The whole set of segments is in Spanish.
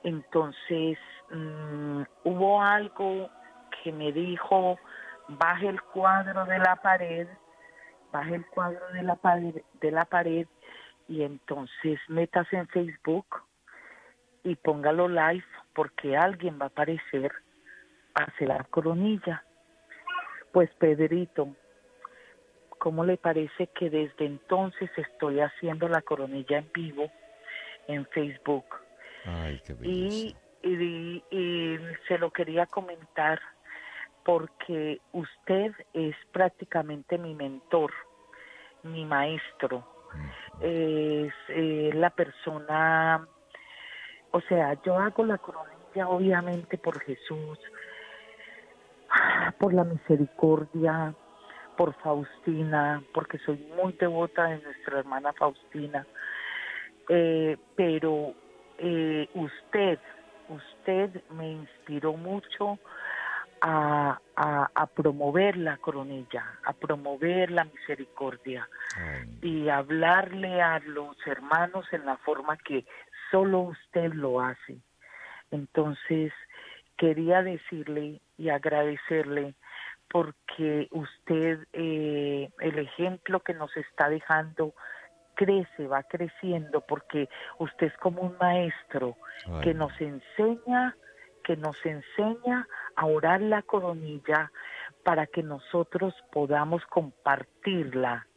Entonces, hubo algo que me dijo, baje el cuadro de la pared, baje el cuadro de la pared y entonces métase en Facebook y póngalo live porque alguien va a aparecer a hacer la coronilla. Pues Pedrito, ¿cómo le parece que desde entonces estoy haciendo la coronilla en vivo en Facebook? Ay, qué belleza. Y se lo quería comentar porque usted es prácticamente mi mentor, mi maestro. Es la persona, o sea, yo hago la coronilla obviamente por Jesús, por la misericordia, por Faustina, porque soy muy devota de nuestra hermana Faustina. Pero usted me inspiró mucho a promover la coronilla, a promover la misericordia Ay, y hablarle a los hermanos en la forma que solo usted lo hace. Entonces, quería decirle y agradecerle porque usted, el ejemplo que nos está dejando, crece, va creciendo, porque usted es como un maestro ay, que que nos enseña a orar la coronilla para que nosotros podamos compartirla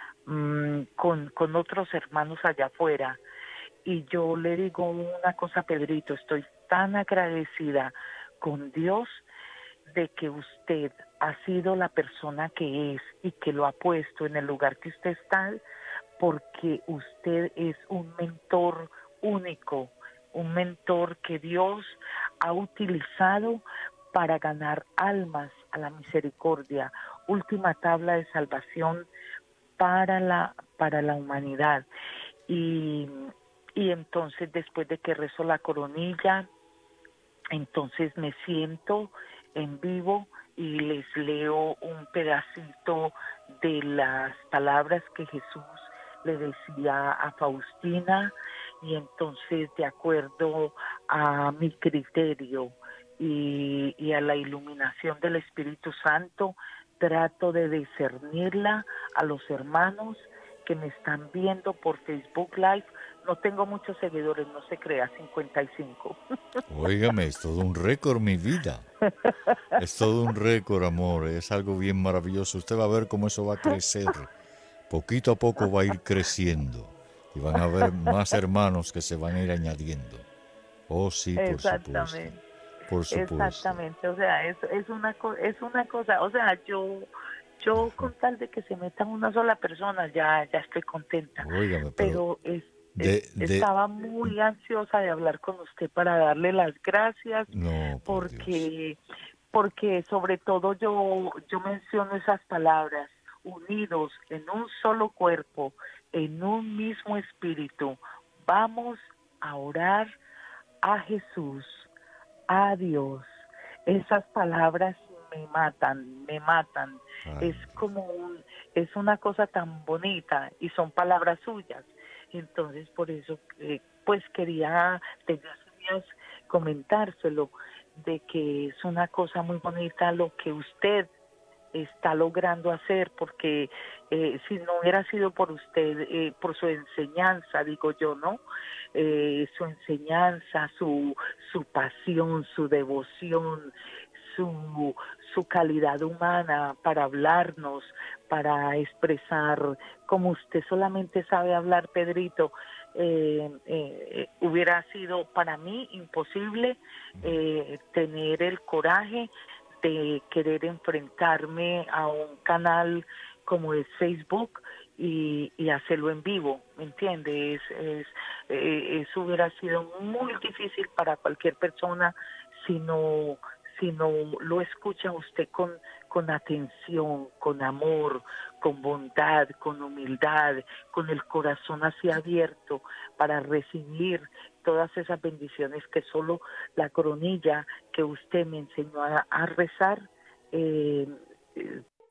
con otros hermanos allá afuera. Y yo le digo una cosa, Pedrito, estoy tan agradecida con Dios de que usted ha sido la persona que es y que lo ha puesto en el lugar que usted está, porque usted es un mentor único, un mentor que Dios ha utilizado para ganar almas a la misericordia, última tabla de salvación para la humanidad. Y, y entonces después de que rezo la coronilla, entonces me siento en vivo y les leo un pedacito de las palabras que Jesús le decía a Faustina, y entonces de acuerdo a mi criterio y a la iluminación del Espíritu Santo, trato de discernirla a los hermanos que me están viendo por Facebook Live. No tengo muchos seguidores, no se crea, 55. óigame, es todo un récord, mi vida. Es todo un récord, amor. Es algo bien maravilloso. Usted va a ver cómo eso va a crecer. Poquito a poco va a ir creciendo. Y van a haber más hermanos que se van a ir añadiendo. Oh, sí, por supuesto. Exactamente, Por supuesto. exactamente, o sea, es una cosa, o sea, yo con tal de que se meta una sola persona ya estoy contenta, Óigame, pero pero de... estaba muy ansiosa de hablar con usted para darle las gracias No, por Dios. porque porque sobre todo yo menciono esas palabras, unidos en un solo cuerpo, en un mismo espíritu. Vamos a orar a Jesús, a Dios. Esas palabras me matan, me matan. Ay, Es mi vida. como es una cosa tan bonita y son palabras suyas. Entonces por eso pues quería desde hace días comentárselo de que es una cosa muy bonita lo que usted está logrando hacer, porque si no hubiera sido por usted, por su enseñanza, digo yo, ¿no? Su enseñanza, su pasión, su devoción, su calidad humana para hablarnos, para expresar como usted solamente sabe hablar, Pedrito, hubiera sido para mí imposible tener el coraje de querer enfrentarme a un canal como es Facebook y hacerlo en vivo, ¿me entiende? Eso hubiera sido muy difícil para cualquier persona si no, si no lo escucha usted con atención, con amor, con bondad, con humildad, con el corazón así abierto para recibir todas esas bendiciones que solo la coronilla que usted me enseñó a rezar,